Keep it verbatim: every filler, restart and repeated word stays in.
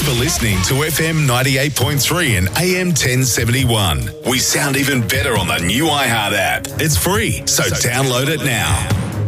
for listening to F M ninety-eight point three and A M ten seventy-one. We sound even better on the new iHeart app. It's free, so download it now.